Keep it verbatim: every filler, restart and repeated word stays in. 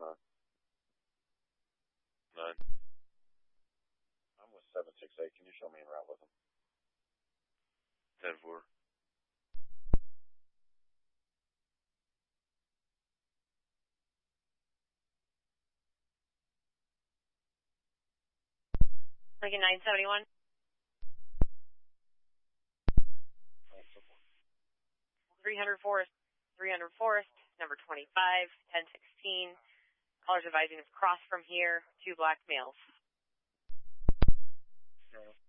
nine. Nine. I'm with seven six eight. Can you show me en route with him? ten four. Lincoln nine seventy-one. three hundred Forest, three hundred Forest, number twenty-five, ten sixteen. Callers advising of cross from here, two black males. No.